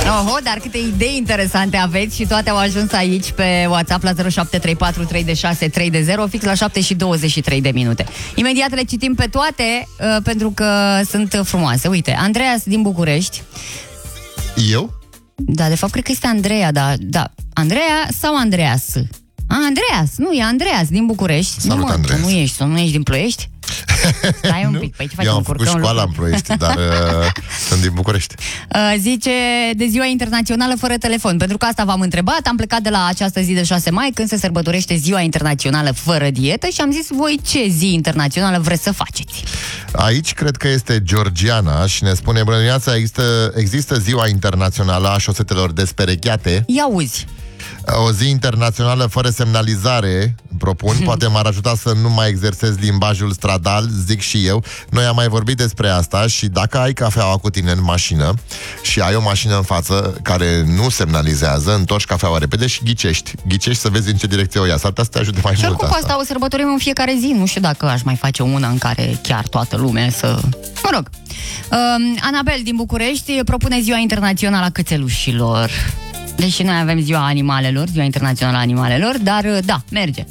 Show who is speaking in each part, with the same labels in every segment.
Speaker 1: Oho, dar câte idei interesante aveți și toate au ajuns aici pe WhatsApp la 0734 306 320, fix la 7:23. Imediat le citim pe toate, pentru că sunt frumoase. Uite, Andreas din București.
Speaker 2: Eu?
Speaker 1: Da, de fapt, cred că este Andreea, da. Andreea sau Andreas? Andreas, nu, e Andreas din București.
Speaker 2: Salut, Andreas.
Speaker 1: Nu ești din Ploiești? Stai un pic, pe aici
Speaker 2: eu am făcut școala în Ploiești, dar sunt din București.
Speaker 1: Zice de Ziua Internațională fără telefon. Pentru că asta v-am întrebat, am plecat de la această zi de 6 mai, când se sărbătorește Ziua Internațională fără dietă, și am zis, voi ce zi internațională vreți să faceți?
Speaker 2: Aici cred că este Georgiana și ne spune: bună dimineața, există Ziua Internațională a șosetelor desperecheate.
Speaker 1: Ia uzi.
Speaker 2: O zi internațională fără semnalizare, propun, poate m-ar ajuta să nu mai exersez limbajul stradal, zic și eu. Noi am mai vorbit despre asta și dacă ai cafeaua cu tine în mașină și ai o mașină în față care nu semnalizează, întorci cafeaua repede și ghicești să vezi în ce direcție o ia. S-ar putea să te ajute mai mult
Speaker 1: asta. Asta o sărbătorim în fiecare zi. Nu știu dacă aș mai face una în care chiar toată lumea să... Mă rog. Anabel din București propune Ziua Internațională a Cățelușilor. Deși noi avem Ziua Animalelor, Ziua Internațională a Animalelor, dar da, merge.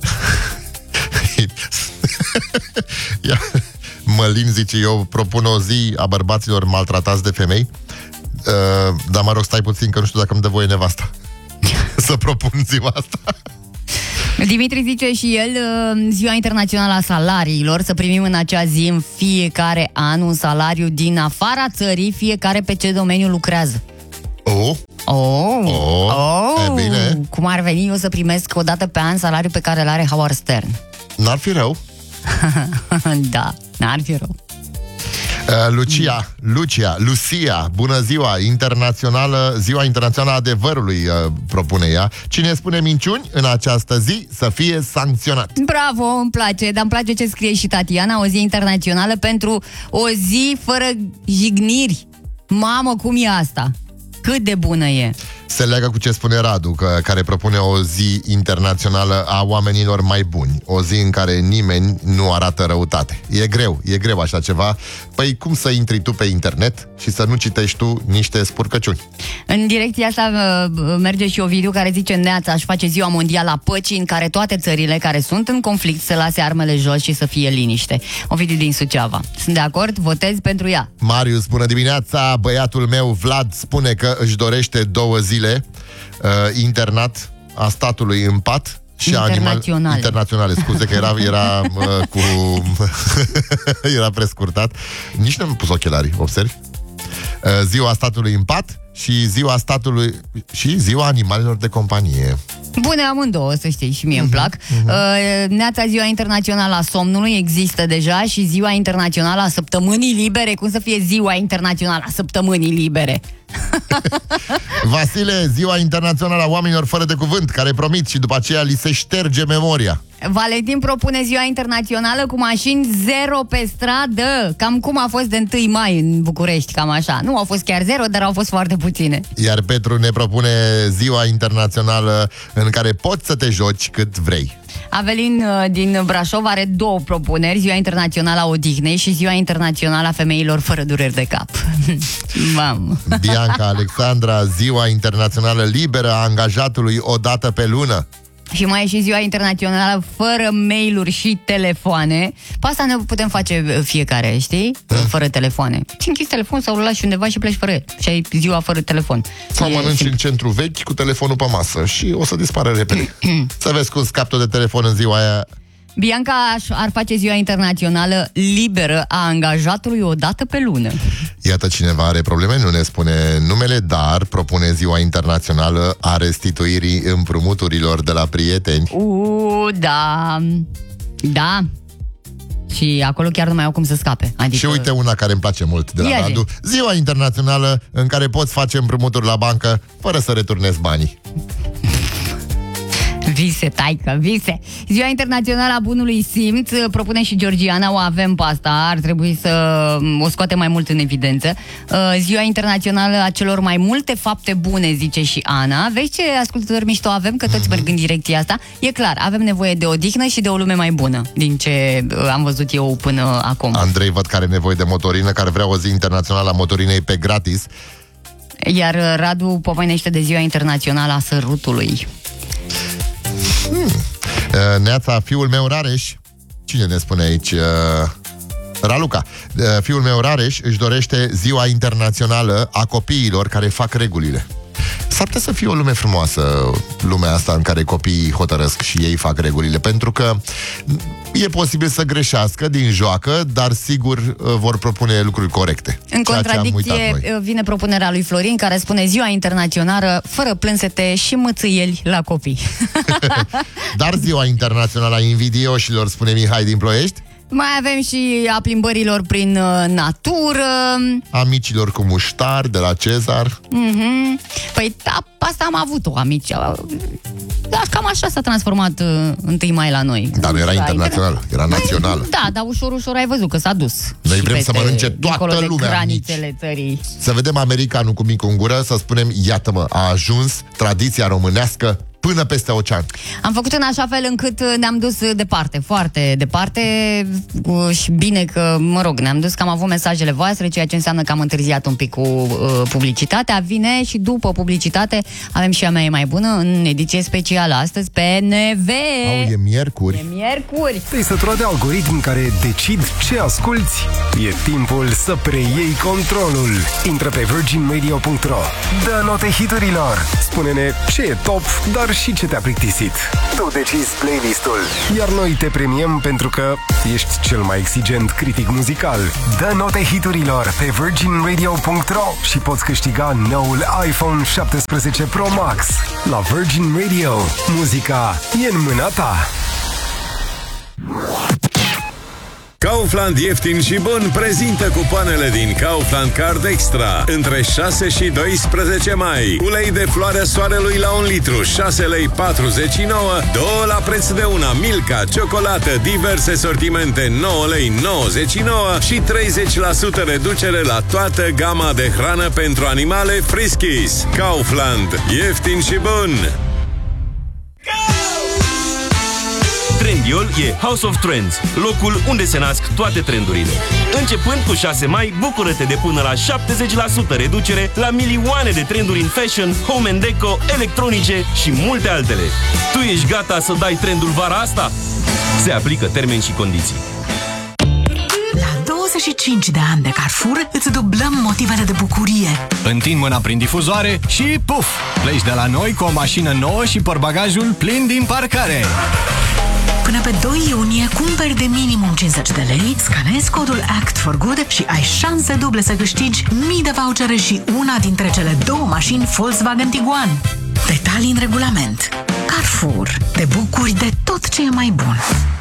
Speaker 2: Mălin zice: eu propun o zi a bărbaților maltratați de femei, dar mă rog, stai puțin că nu știu dacă îmi dă voie nevasta să propun ziua asta.
Speaker 1: Dimitri zice și el Ziua Internațională a Salariilor, să primim în acea zi în fiecare an un salariu din afara țării, fiecare pe ce domeniu lucrează.
Speaker 2: E bine.
Speaker 1: Cum ar veni eu să primesc o dată pe an salariul pe care îl are Howard Stern?
Speaker 2: N-ar fi rău.
Speaker 1: Da, n-ar fi rău.
Speaker 2: Lucia, bună ziua, Ziua Internațională a Adevărului, propune ea. Cine spune minciuni în această zi să fie sancționat.
Speaker 1: Bravo, îmi place, dar îmi place ce scrie și Tatiana, o zi internațională pentru o zi fără jigniri. Mamă, cum e asta? Cât de bună e!
Speaker 2: Se leagă cu ce spune Radu, care propune o zi internațională a oamenilor mai buni. O zi în care nimeni nu arată răutate. E greu așa ceva. Păi cum să intri tu pe internet și să nu citești tu niște spurcăciuni? În
Speaker 1: direcția asta merge și Ovidiu, care zice: Neața, aș face Ziua Mondială a Păcii, în care toate țările care sunt în conflict să lase armele jos și să fie liniște. Ovidiu din Suceava. Sunt de acord, votez pentru ea.
Speaker 2: Marius, bună dimineața! Băiatul meu Vlad spune că își dorește 2 zile internat a statului în pat și internaționale, scuze că era cu era prescurtat. Nici n-am pus ochelari, observi? Ziua statului în pat și ziua statului și ziua animalelor de companie.
Speaker 1: Bune amândouă, să știi, și mie îmi plac. Neața, Ziua Internațională a Somnului există deja și Ziua Internațională a Săptămânii Libere. Cum să fie Ziua Internațională a Săptămânii Libere?
Speaker 2: Vasile, Ziua Internațională a Oamenilor Fără de Cuvânt, care promit și după aceea li se șterge memoria.
Speaker 1: Valentin propune Ziua Internațională cu mașini zero pe stradă. Cam cum a fost de 1 mai în București, cam așa. Nu au fost chiar zero, dar au fost foarte puține.
Speaker 2: Iar Petru ne propune Ziua Internațională în care poți să te joci cât vrei.
Speaker 1: Avelin din Brașov are 2 propuneri: Ziua Internațională a Odihnei și Ziua Internațională a Femeilor Fără Dureri de Cap. Mamă.
Speaker 2: Bianca Alexandra, Ziua Internațională Liberă a Angajatului o dată pe lună.
Speaker 1: Și mai e și Ziua Internațională fără mail-uri și telefoane. Pe asta ne putem face fiecare, știi? Fără telefoane. Ți închizi telefonul sau îl lași undeva și pleci fără el. Și ai ziua fără telefon.
Speaker 2: Sau mănânci în centru vechi cu telefonul pe masă și o să dispară repede. Să vezi cum scapi tu de telefon în ziua aia.
Speaker 1: Bianca ar face Ziua Internațională Liberă a Angajatului o dată pe lună.
Speaker 2: Iată, cineva are probleme, nu ne spune numele, dar propune Ziua Internațională a Restituirii împrumuturilor de la prieteni.
Speaker 1: Da. Da. Și acolo chiar nu mai au cum să scape. Adică...
Speaker 2: Și uite una care îmi place mult de la Radu: Ziua Internațională în care poți face împrumuturi la bancă fără să returnezi banii.
Speaker 1: Vise, taică, vise. Ziua Internațională a Bunului Simț, propune și Georgiana, o avem pe asta, ar trebui să o scoatem mai mult în evidență. Ziua Internațională a celor mai multe fapte bune, zice și Ana. Vezi ce ascultători mișto avem, că toți merg în direcția asta. E clar, avem nevoie de odihnă și de o lume mai bună, din ce am văzut eu până acum.
Speaker 2: Andrei, văd că are nevoie de motorină, care vrea o zi internațională a motorinei pe gratis.
Speaker 1: Iar Radu povănește de Ziua Internațională a Sărutului.
Speaker 2: Neața, fiul meu Rareș. Cine ne spune aici? Raluca. Fiul meu Rareș își dorește Ziua Internațională a Copiilor care fac regulile. S-ar putea să fie o lume frumoasă, lumea asta în care copiii hotărăsc și ei fac regulile, pentru că e posibil să greșească din joacă, dar sigur vor propune lucruri corecte.
Speaker 1: În contradicție vine propunerea lui Florin, care spune Ziua Internațională fără plânsete și mâțâieli la copii.
Speaker 2: Dar Ziua Internațională a Invidioșilor, spune Mihai din Ploiești.
Speaker 1: Mai avem și a plimbărilor prin natură.
Speaker 2: Amicilor cu muștar de la Cezar.
Speaker 1: Păi da, asta am avut-o, amici. Da, cam așa s-a transformat 1 mai la noi.
Speaker 2: Dar nu era internațională, era națională.
Speaker 1: Da, dar ușor ai văzut că s-a dus.
Speaker 2: Noi vrem să mănânce toată lumea
Speaker 1: granițele țării.
Speaker 2: Să vedem americanul cu micul în gură, să spunem, iată-mă, a ajuns tradiția românească până peste ocean. Am
Speaker 1: făcut în așa fel încât ne-am dus departe, foarte departe, și bine că, mă rog, ne-am dus că am avut mesajele voastre, ceea ce înseamnă că am întârziat un pic cu publicitatea. Vine și după publicitate avem și a mea e mai bună în ediție specială astăzi pe NV.
Speaker 2: E miercuri.
Speaker 1: E miercuri.
Speaker 3: Te-ai săturat de algoritmi care decid ce asculți? E timpul să preiei controlul. Intră pe virginradio.ro. Dă note hiturilor. Spune-ne ce e top, dar și ce te-a plictisit. Tu decizi playlistul, iar noi te premiem pentru că ești cel mai exigent critic muzical. Dă note hiturilor pe virginradio.ro și poți câștiga noul iPhone 17 Pro Max. La Virgin Radio, muzica e în mâna ta.
Speaker 4: Kaufland ieftin și bun prezintă cupoanele din Kaufland Card Extra între 6 și 12 mai. Ulei de floarea soarelui la 1 litru, 6 lei 49, 2 la preț de una. Milka, ciocolată, diverse sortimente, 9 lei 99 și 30% reducere la toată gama de hrană pentru animale Friskies. Kaufland, ieftin și bun!
Speaker 5: Trendyol e House of Trends, locul unde se nasc toate trendurile. Începând cu 6 mai, bucură-te de până la 70% reducere la milioane de trenduri în fashion, home and deco, electronice și multe altele. Tu ești gata să dai trendul vara asta? Se aplică termeni și condiții.
Speaker 6: La 25 de ani de Carrefour îți dublăm motivele de bucurie.
Speaker 7: Întind mâna prin difuzoare și puf! Pleci de la noi cu o mașină nouă și portbagajul plin din parcare.
Speaker 6: Până pe 2 iunie cumperi de minimum 50 de lei, scanezi codul Act for Good și ai șanse duble să câștigi mii de vouchere și una dintre cele 2 mașini Volkswagen Tiguan. Detalii în regulament. Carrefour. Te bucuri de tot ce e mai bun.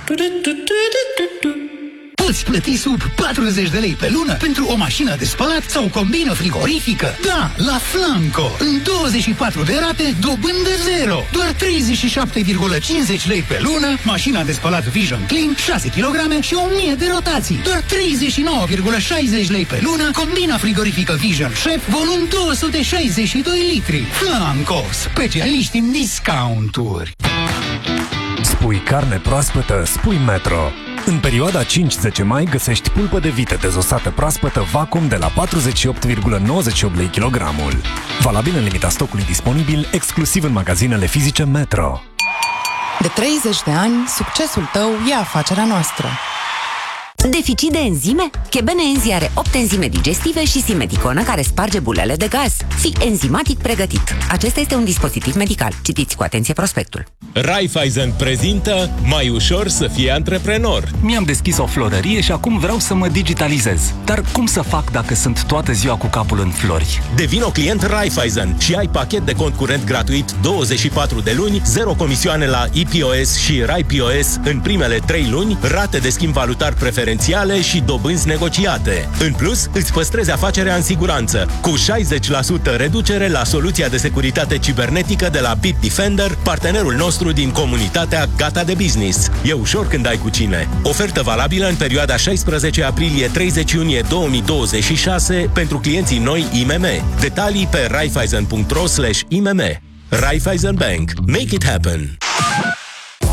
Speaker 8: Poți plăti sub 40 de lei pe lună pentru o mașină de spălat sau combină frigorifică. Da, la Flanco. În 24 de rate, dobândă zero. Doar 37,50 lei pe lună, mașina de spălat Vision Clean, 6 kg și 1000 de rotații. Doar 39,60 lei pe lună, combina frigorifică Vision Chef, volum 262 litri. Flanco, specialiști în discounturi.
Speaker 3: Spui carne proaspătă, spui Metro. În perioada 5-10 mai găsești pulpă de vită dezosată proaspătă vacuum de la 48,98 lei kilogramul. Valabil în limita stocului disponibil, exclusiv în magazinele fizice Metro.
Speaker 9: De 30 de ani, succesul tău e afacerea noastră.
Speaker 10: Deficit de enzime? Chebene Enzi are 8 enzime digestive și simeticonă care sparge bulele de gaz. Fii enzimatic pregătit. Acesta este un dispozitiv medical. Citiți cu atenție prospectul.
Speaker 11: Raiffeisen prezintă Mai ușor să fii antreprenor.
Speaker 12: Mi-am deschis o florărie și acum vreau să mă digitalizez. Dar cum să fac dacă sunt toată ziua cu capul în flori?
Speaker 11: Devino client Raiffeisen și ai pachet de cont curent gratuit 24 de luni, 0 comisioane la EPOS și RaiPOS în primele 3 luni, rate de schimb valutar preferențiale și dobânzi negociate. În plus, îți păstrezi afacerea în siguranță, cu 60% reducere la soluția de securitate cibernetică de la Bitdefender, partenerul nostru din comunitatea Gata de Business. E ușor când ai cu cine. Ofertă valabilă în perioada 16 aprilie-30 iunie 2026 pentru clienții noi IMM. Detalii pe raiffeisen.ro/IMM. Raiffeisen Bank. Make it happen!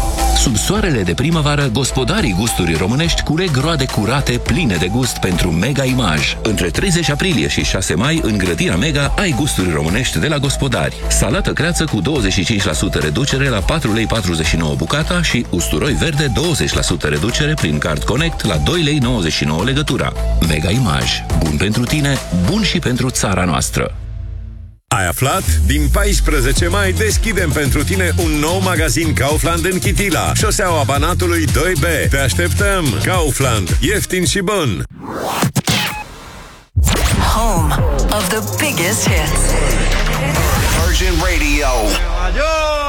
Speaker 13: Sub soarele de primăvară, gospodarii gusturii românești culeg roade curate, pline de gust pentru Mega Image. Între 30 aprilie și 6 mai, în grădina Mega, ai gusturi românești de la gospodari. Salată creață cu 25% reducere la 4,49 lei bucata și usturoi verde 20% reducere prin Card Connect la 2,99 lei legătura. Mega Image. Bun pentru tine, bun și pentru țara noastră.
Speaker 4: Ai aflat? Din 14 mai deschidem pentru tine un nou magazin Kaufland în Chitila, șoseaua Banatului 2B. Te așteptăm! Kaufland. Ieftin și bun!
Speaker 14: Home of the biggest hits. Virgin Radio.